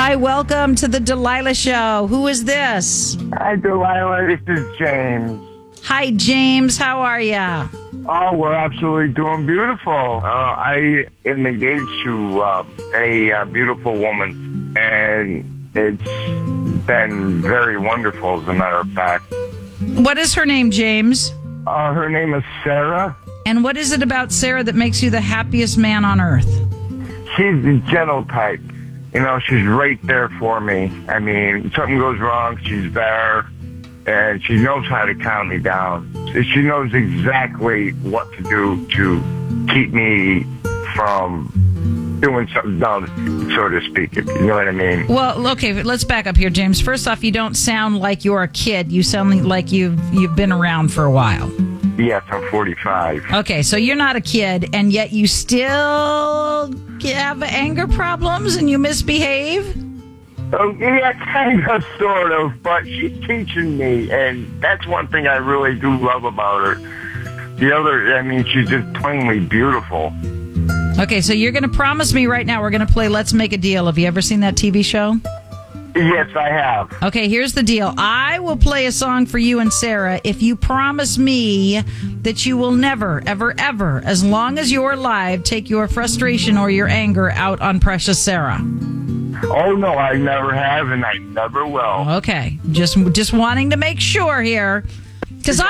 Hi, welcome to the Delilah Show. Who is this? Hi, Delilah. This is James. Hi, James. How are ya? Oh, we're absolutely doing beautiful. I am engaged to a beautiful woman, and it's been very wonderful, as a matter of fact. What is her name, James? Her name is Sarah. And what is it about Sarah that makes you the happiest man on earth? She's the gentle type. You know, she's right there for me. I mean, if something goes wrong, she's there, and she knows how to calm me down. She knows exactly what to do to keep me from doing something dumb, so to speak, if you know what I mean. Well, okay, let's back up here, James. First off, you don't sound like you're a kid. You sound like you've been around for a while. Yes, I'm 45. Okay, so you're not a kid, and yet you still have anger problems and you misbehave? Oh, yeah, kind of, sort of, but she's teaching me, and that's one thing I really do love about her. The other, I mean, she's just plainly beautiful. Okay, so you're going to promise me right now we're going to play Let's Make a Deal. Have you ever seen that TV show? Yes, I have. Okay, here's the deal. I will play a song for you and Sarah if you promise me that you will never, ever, ever, as long as you're alive, take your frustration or your anger out on precious Sarah. Oh, no, I never have, and I never will. Okay, just wanting to make sure here. Because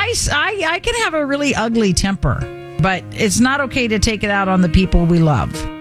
I can have a really ugly temper, but it's not okay to take it out on the people we love.